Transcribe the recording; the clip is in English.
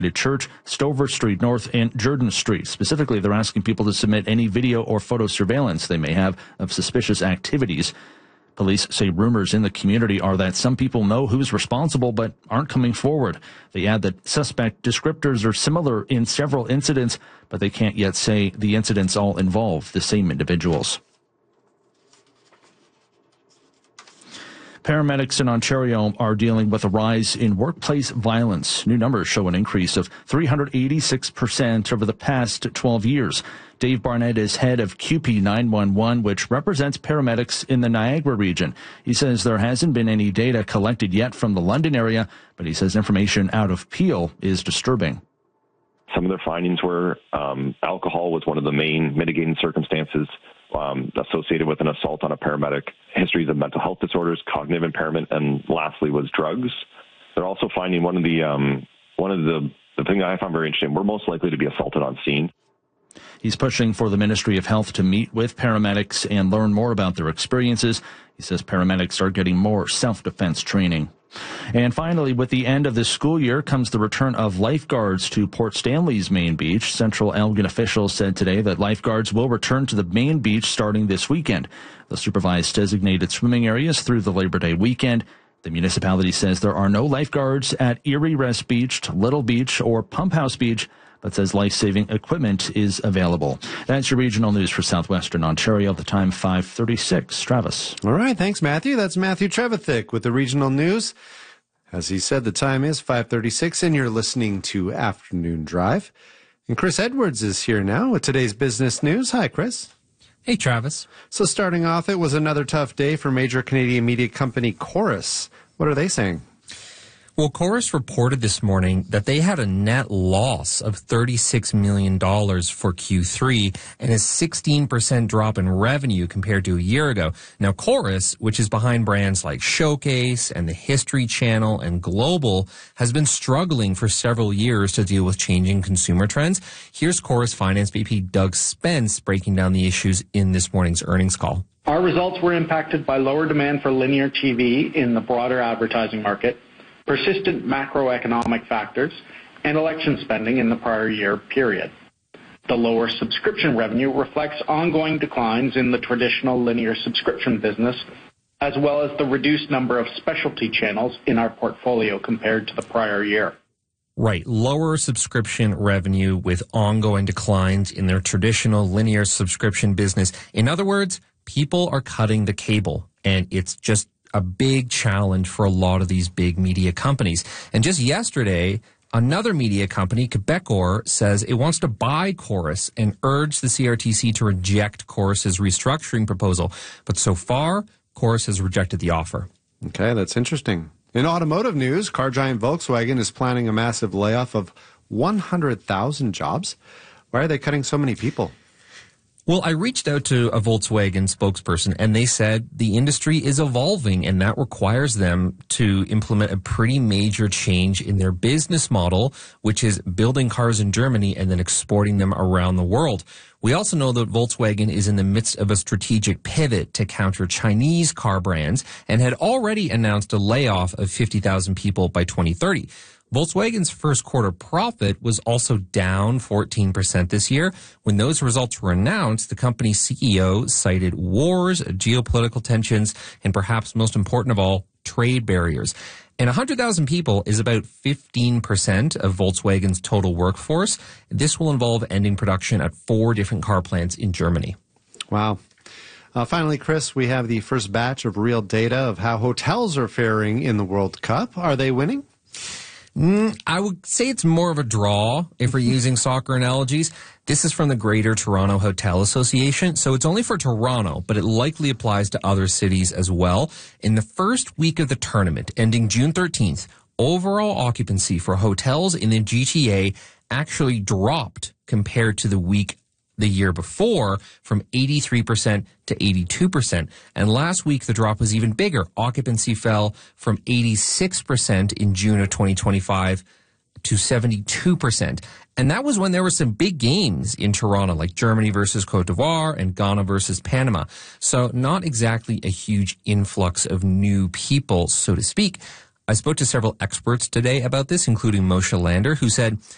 Church, Stover Street North, and Jordan Street. Specifically, they're asking people to submit any video or photo surveillance they may have of suspicious activities. Police say rumors in the community are that some people know who's responsible but aren't coming forward. They add that suspect descriptors are similar in several incidents, but they can't yet say the incidents all involve the same individuals. Paramedics in Ontario are dealing with a rise in workplace violence. New numbers show an increase of 386% over the past 12 years. Dave Barnett is head of QP 911, which represents paramedics in the Niagara region. He says there hasn't been any data collected yet from the London area, but he says information out of Peel is disturbing. Some of their findings were alcohol was one of the main mitigating circumstances associated with an assault on a paramedic, histories of mental health disorders, cognitive impairment, and lastly was drugs. They're also finding one of the thing I found very interesting, we're most likely to be assaulted on scene. He's pushing for the Ministry of Health to meet with paramedics and learn more about their experiences. He says paramedics are getting more self-defense training. And finally, with the end of the school year comes the return of lifeguards to Port Stanley's main beach. Central Elgin officials said today that lifeguards will return to the main beach starting this weekend. They'll supervise designated swimming areas through the Labor Day weekend. The municipality says there are no lifeguards at Erie Rest Beach, Little Beach, or Pump House Beach, but says life-saving equipment is available. That's your regional news for southwestern Ontario. The time 5:36. Travis. All right, thanks, Matthew. That's Matthew Trevithick with the regional news. As he said, the time is 5:36, and you're listening to Afternoon Drive. And Chris Edwards is here now with today's business news. Hi, Chris. Hey, Travis. So starting off, it was another tough day for major Canadian media company Corus. What are they saying? Well, Corus reported this morning that they had a net loss of $36 million for Q3 and a 16% drop in revenue compared to a year ago. Now, Corus, which is behind brands like Showcase and the History Channel and Global, has been struggling for several years to deal with changing consumer trends. Here's Corus Finance VP Doug Spence breaking down the issues in this morning's earnings call. Our results were impacted by lower demand for linear TV in the broader advertising market, persistent macroeconomic factors, and election spending in the prior year period. The lower subscription revenue reflects ongoing declines in the traditional linear subscription business, as well as the reduced number of specialty channels in our portfolio compared to the prior year. Right. Lower subscription revenue with ongoing declines in their traditional linear subscription business. In other words, people are cutting the cable, and it's just a big challenge for a lot of these big media companies. And just yesterday, another media company, Quebecor, says it wants to buy Corus and urge the CRTC to reject Corus's restructuring proposal. But so far, Corus has rejected the offer. Okay, that's interesting. In automotive news, car giant Volkswagen is planning a massive layoff of 100,000 jobs. Why are they cutting so many people? Well, I reached out to a Volkswagen spokesperson, and they said the industry is evolving, and that requires them to implement a pretty major change in their business model, which is building cars in Germany and then exporting them around the world. We also know that Volkswagen is in the midst of a strategic pivot to counter Chinese car brands and had already announced a layoff of 50,000 people by 2030. Volkswagen's first quarter profit was also down 14% this year. When those results were announced, the company's CEO cited wars, geopolitical tensions, and perhaps most important of all, trade barriers. And 100,000 people is about 15% of Volkswagen's total workforce. This will involve ending production at 4 different car plants in Germany. Wow. Finally, Chris, we have the first batch of real data of how hotels are faring in the World Cup. Are they winning? I would say it's more of a draw if we're using soccer analogies. This is from the Greater Toronto Hotel Association, so it's only for Toronto, but it likely applies to other cities as well. In the first week of the tournament, ending June 13th, overall occupancy for hotels in the GTA actually dropped compared to the year before from 83% to 82%. And last week, the drop was even bigger. Occupancy fell from 86% in June of 2025 to 72%. And that was when there were some big games in Toronto, like Germany versus Cote d'Ivoire and Ghana versus Panama. So not exactly a huge influx of new people, so to speak. I spoke to several experts today about this, including Moshe Lander, who said